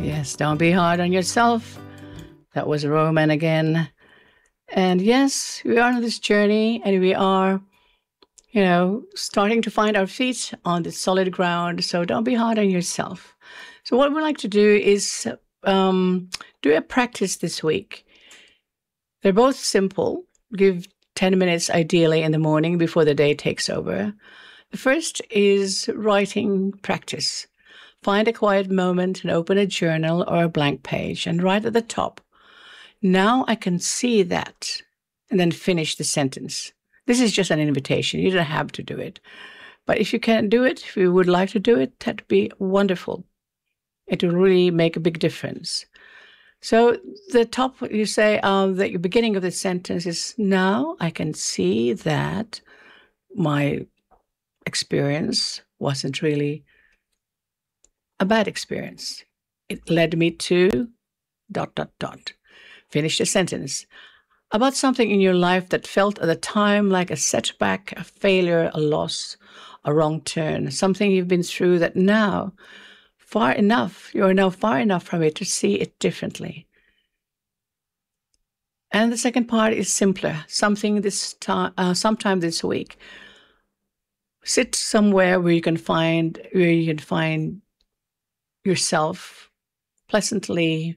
Yes, don't be hard on yourself. That was Roman again. And yes, we are on this journey and we are, starting to find our feet on the solid ground. So don't be hard on yourself. So, what we like to do is do a practice this week. They're both simple. Give 10 minutes ideally in the morning before the day takes over. The first is writing practice. Find a quiet moment and open a journal or a blank page and write at the top, "Now I can see that," and then finish the sentence. This is just an invitation. You don't have to do it. But if you can do it, if you would like to do it, that'd be wonderful. It will really make a big difference. So the top, you say, the beginning of the sentence is, "Now I can see that my experience wasn't really a bad experience. It led me to ... Finish the sentence. About something in your life that felt at the time like a setback, a failure, a loss, a wrong turn, something you've been through that now, you're now far enough from it to see it differently. And the second part is simpler, sometime this week. Sit somewhere where you can find yourself pleasantly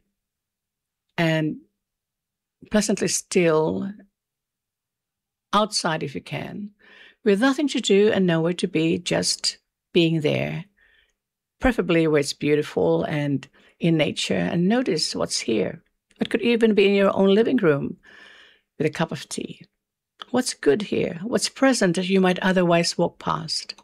still, outside if you can, with nothing to do and nowhere to be, just being there, preferably where it's beautiful and in nature, and notice what's here. It could even be in your own living room with a cup of tea. What's good here? What's present that you might otherwise walk past?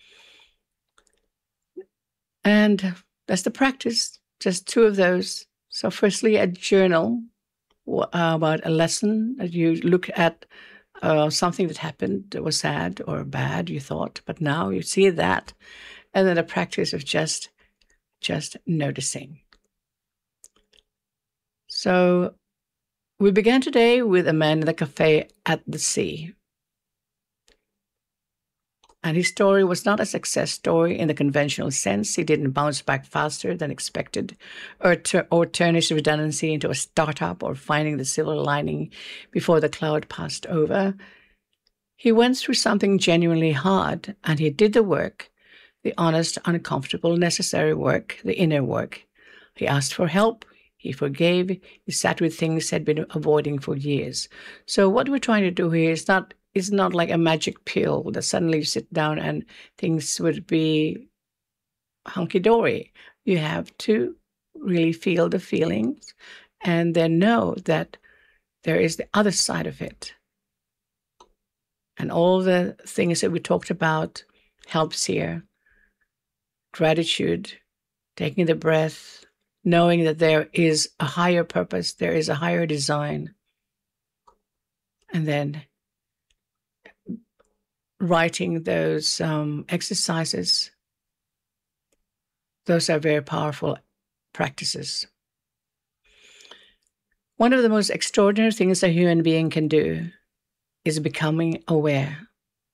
And that's the practice, just two of those. So firstly, a journal about a lesson that you look at, something that happened that was sad or bad, you thought, but now you see that. And then a practice of just noticing. So we began today with a man in the cafe at the sea. And his story was not a success story in the conventional sense. He didn't bounce back faster than expected or turn his redundancy into a startup or finding the silver lining before the cloud passed over. He went through something genuinely hard, and he did the work, the honest, uncomfortable, necessary work, the inner work. He asked for help. He forgave. He sat with things he'd been avoiding for years. So what we're trying to do here is not like a magic pill that suddenly you sit down and things would be hunky-dory. You have to really feel the feelings and then know that there is the other side of it. And all the things that we talked about helps here. Gratitude, taking the breath, knowing that there is a higher purpose, there is a higher design. And then writing those exercises. Those are very powerful practices. One of the most extraordinary things a human being can do is becoming aware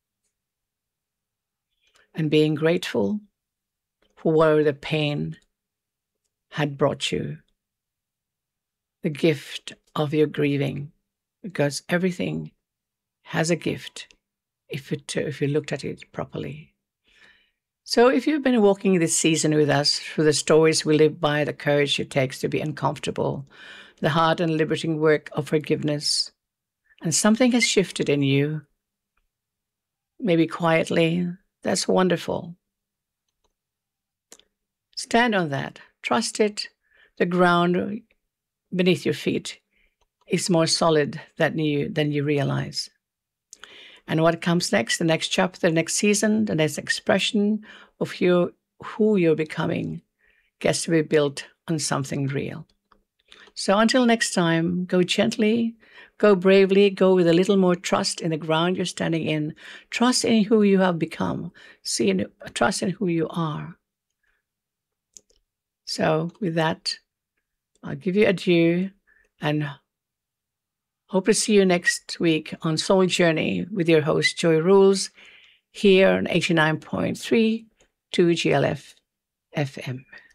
and being grateful for whatever the pain had brought you, the gift of your grieving, because everything has a gift if you looked at it properly. So if you've been walking this season with us through the stories we live by, the courage it takes to be uncomfortable, the hard and liberating work of forgiveness, and something has shifted in you, maybe quietly, that's wonderful. Stand on that. Trust it. The ground beneath your feet is more solid than you realize. And what comes next, the next chapter, the next season, the next expression of who you're becoming gets to be built on something real. So until next time, go gently, go bravely, go with a little more trust in the ground you're standing in. Trust in who you have become. Trust in who you are. So with that, I'll give you adieu and hope to see you next week on Soul Journey with your host, Joy Rules, here on 89.3 2GLF FM.